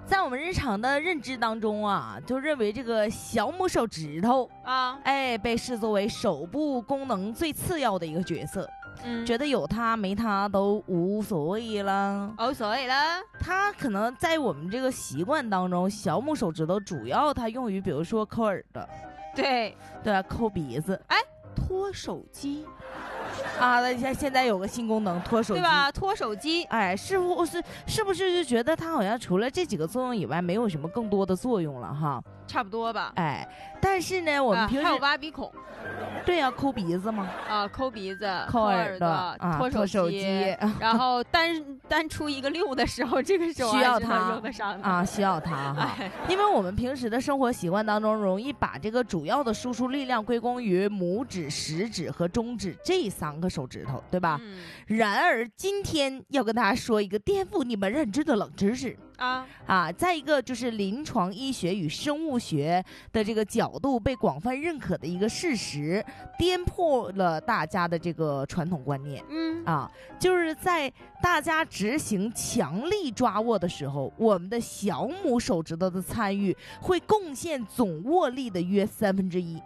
在我们日常的认知当中啊，就认为这个小拇手指头啊，被视作为手部功能最次要的一个角色。觉得有它没它都无所谓了， 无所谓了。 它可能在我们这个习惯当中，小拇手指头主要它用于，比如说抠耳朵， 对， 抠鼻子， 拖手机啊，现在有个新功能，拖手机， 对吧？拖手机， 是不是就觉得它好像除了这几个作用以外，没有什么更多的作用了哈？ 差不多吧。 但是呢，我们平时还有挖鼻孔， 对呀，抠鼻子嘛， 抠鼻子， 抠耳朵， 拖手机，然后单出一个溜的时候，这个时候需要它用得上啊，需要它哈。因为我们平时的生活习惯当中，容易把这个主要的输出力量归功于拇指、食指和中指这3个手指头，对吧？然而今天要跟大家说一个颠覆你们认知的冷知识再一个就是临床医学与生物学的这个角度被广泛认可的一个事实，颠破了大家的这个传统观念。就是在大家执行强力抓握的时候，我们的小拇手指头的参与会贡献总握力的约1/3。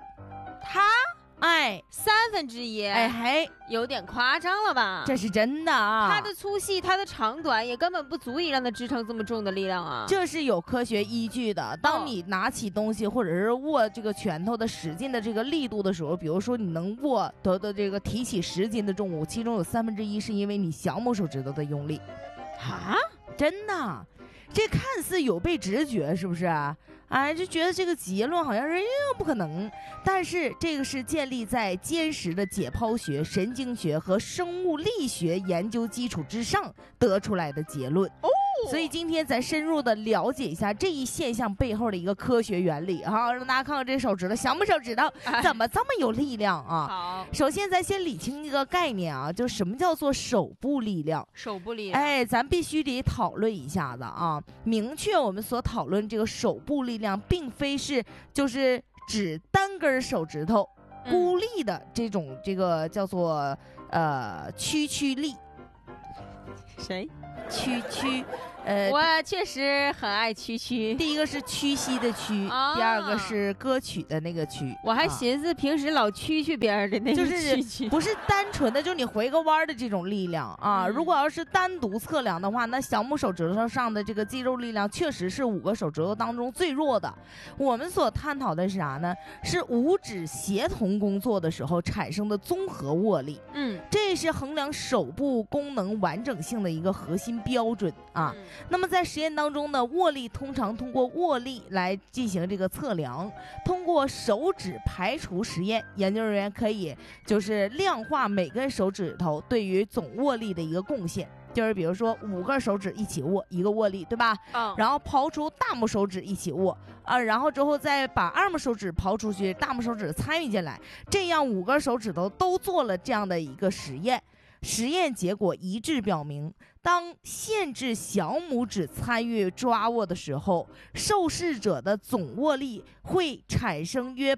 1/3，有点夸张了吧？ 这是真的啊！ 它的粗细、它的长短也根本不足以让它支撑这么重的力量啊！ 这是有科学依据的。当你拿起东西或者是握这个拳头的使劲的这个力度的时候，比如说你能握得的这个提起10斤的重物，其中有1/3是因为你小拇手指头的用力。真的，这看似有悖直觉，是不是？就觉得这个结论好像是不可能，但是这个是建立在坚实的解剖学、神经学和生物力学研究基础之上得出来的结论。所以今天咱深入的了解一下这一现象背后的一个科学原理让大家看看这手指头，小拇手指头怎么这么有力量啊？ 好， 首先咱先理清一个概念就什么叫做手部力量？ 手部力量， 咱必须得讨论一下子明确我们所讨论这个手部力量，并非是就是指单根手指头孤立的这种这个叫做屈力。 谁？ 屈我确实很爱屈。 第一个是屈膝的屈，第二个是歌曲的那个曲。 我还寻思平时老屈别人的那个就是不是单纯的就你回个弯的这种力量如果要是单独测量的话，那小拇手指头上的这个肌肉力量确实是5个手指头当中最弱的。我们所探讨的是啥呢？是5指协同工作的时候产生的综合握力。这是衡量手部功能完整性的一个核心标准那么在实验当中呢，握力通常通过握力来进行这个测量。通过手指排除实验，研究人员可以就是量化每根手指头对于总握力的一个贡献。就是比如说5个手指一起握一个握力，对吧？然后刨出大拇手指一起握然后之后再把二拇手指刨出去，大拇手指参与进来，这样5个手指头都做了这样的一个实验。实验结果一致表明，当限制小拇指参与抓握的时候，受试者的总握力会产生约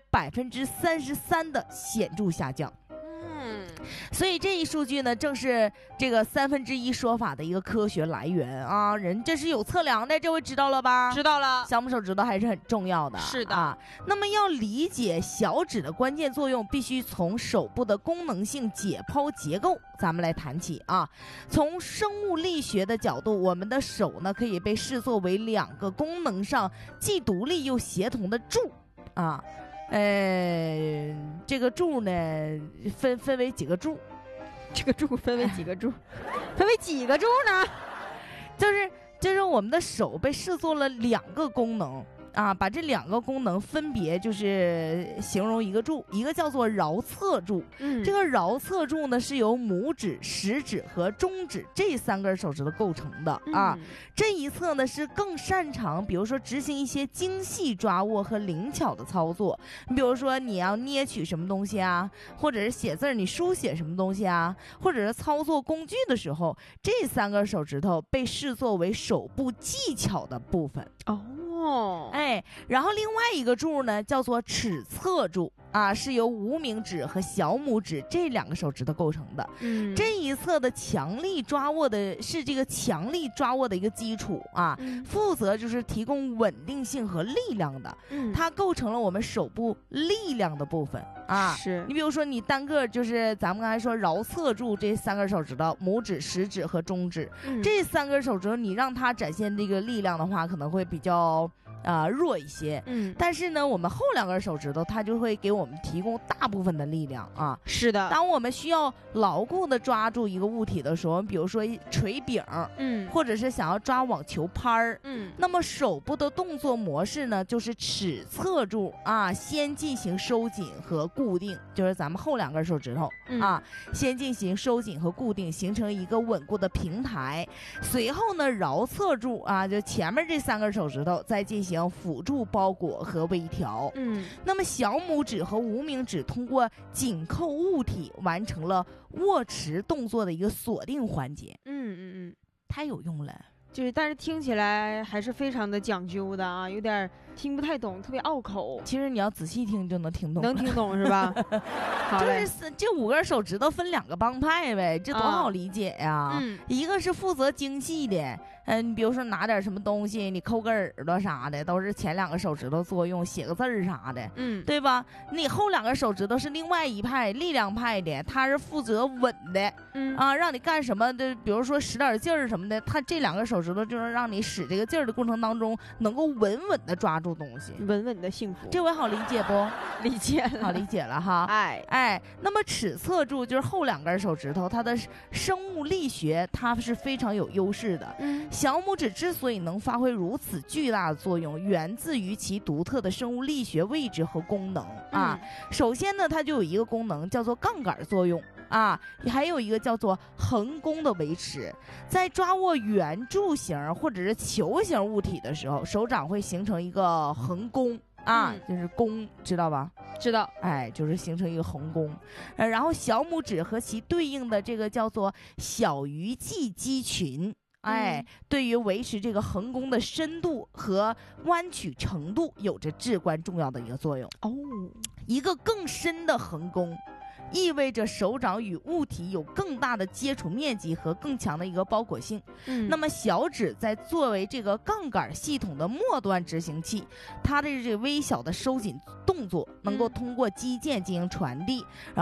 33%的显著下降。所以这一数据呢，正是这个1/3说法的一个科学来源人这是有测量的，这回知道了吧？ 知道了， 小拇手指头还是很重要的。 是的那么要理解小指的关键作用，必须从手部的功能性解剖结构咱们来谈起从生物力学的角度，我们的手呢可以被视作为2个功能上既独立又协同的柱这个柱呢分为几个柱？ 这个柱分为几个柱？分为几个柱呢？ 就是我们的手被视作了2个功能把这2个功能分别就是形容一个柱，一个叫做桡侧柱。这个桡侧柱呢是由拇指、食指和中指这3根手指头构成的这一侧呢是更擅长比如说执行一些精细抓握和灵巧的操作。你比如说你要捏取什么东西或者是写字你书写什么东西或者是操作工具的时候，这3根手指头被视作为手部技巧的部分然后另外一个柱呢叫做尺侧柱啊，是由无名指和小拇指这2个手指头构成的。这一侧的强力抓握的是这个强力抓握的一个基础啊，负责就是提供稳定性和力量的。它构成了我们手部力量的部分啊。 是你比如说你单个就是咱们刚才说桡侧柱这3根手指头，拇指、食指和中指，这3根手指头你让它展现这个力量的话，可能会比较弱一些。但是呢，我们后2根手指头它就会给我们提供大部分的力量啊。 是的， 当我们需要牢固的抓住一个物体的时候，比如说锤柄，或者是想要抓网球拍儿，那么手部的动作模式呢，就是尺侧柱啊，先进行收紧和固定，就是咱们后2根手指头啊，先进行收紧和固定，形成一个稳固的平台。随后呢，桡侧柱啊，就前面这3根手指头再进行辅助包裹和微调。那么小拇指和无名指通过紧扣物体完成了握持动作的一个锁定环节。太有用了。 就是但是听起来还是非常的讲究的啊，有点听不太懂，特别拗口。 其实你要仔细听就能听懂， 能听懂是吧？ 就是这5根手指头分2个帮派呗，这多好理解呀。一个是负责精细的，你比如说拿点什么东西，你抠个耳朵啥的，都是前2个手指头作用，写个字儿啥的，对吧？你后2个手指头是另外一派力量派的，他是负责稳的，让你干什么的，比如说使点劲儿什么的，他这2个手指头就是让你使这个劲儿的过程当中，能够稳稳的抓住东西， 稳稳的幸福。 这回好理解不？ 理解了， 好理解了哈。那么尺侧柱就是后2根手指头，它的生物力学它是非常有优势的。小拇指之所以能发挥如此巨大的作用，源自于其独特的生物力学位置和功能啊。首先呢，它就有一个功能叫做杠杆作用啊，还有一个叫做横弓的维持。在抓握圆柱形或者是球形物体的时候，手掌会形成一个横弓啊，就是弓，知道吧？ 知道。 就是形成一个横弓。然后小拇指和其对应的这个叫做小鱼际肌群，对于维持这个横弓的深度和弯曲程度有着至关重要的一个作用。一个更深的横弓意味着手掌与物体有更大的接触面积和更强的一个包裹性。那么小指在作为这个杠杆系统的末端执行器，它的这个微小的收紧动作能够通过肌腱进行传递，